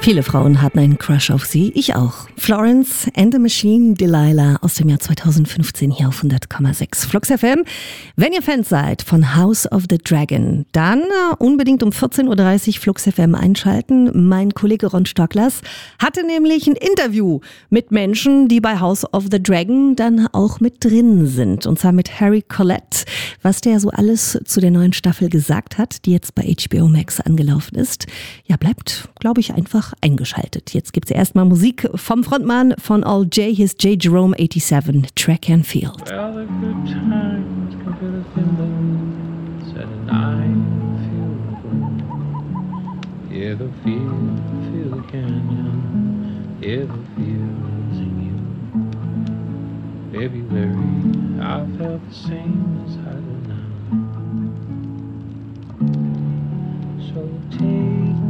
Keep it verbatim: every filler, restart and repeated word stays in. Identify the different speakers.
Speaker 1: Viele Frauen hatten einen Crush auf sie, ich auch. Florence and the Machine, Delilah aus dem Jahr zweitausendfünfzehn hier auf hundert Komma sechs Flux F M. Wenn ihr Fans seid von House of the Dragon, dann äh, unbedingt um vierzehn Uhr dreißig Flux F M einschalten. Mein Kollege Ron Stocklers hatte nämlich ein Interview mit Menschen, die bei House of the Dragon dann auch mit drin sind. Und zwar mit Harry Collette, was der so alles zu der neuen Staffel gesagt hat, die jetzt bei H B O Max angelaufen ist. Ja, bleibt, glaube ich, einfach eingeschaltet. Jetzt gibt's erstmal Musik vom Frontmann von All J, hier ist J. Jerome eighty-seven, Track and Field.
Speaker 2: Well, the good times come to the fiddler, said and I feel good. Yeah, the field, feel the canyon, yeah, the field's in you. February, I felt the same as